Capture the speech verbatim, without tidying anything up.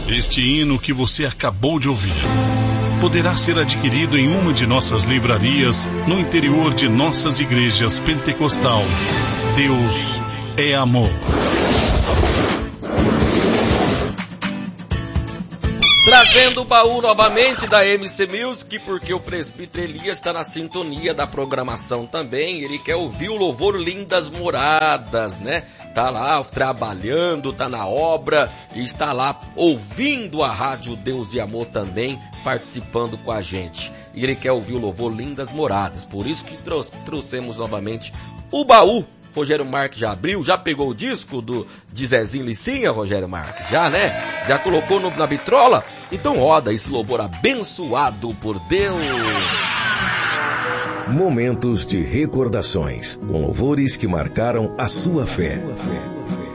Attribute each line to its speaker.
Speaker 1: Este hino que você acabou de ouvir poderá ser adquirido em uma de nossas livrarias no interior de nossas igrejas pentecostal. Deus é amor.
Speaker 2: Trazendo o baú novamente da M C Music, porque o presbítero Elias está na sintonia da programação também. Ele quer ouvir o louvor Lindas Moradas, né? Tá lá trabalhando, tá na obra e está lá ouvindo a rádio Deus e Amor também, participando com a gente. E ele quer ouvir o louvor Lindas Moradas, por isso que trou- trouxemos novamente o baú. Rogério Marques já abriu, já pegou o disco do de Zezinho Licinha, Rogério Marques? Já, né? Já colocou no, na vitrola? Então roda esse louvor abençoado por Deus.
Speaker 3: Momentos de recordações, com louvores que marcaram a sua fé.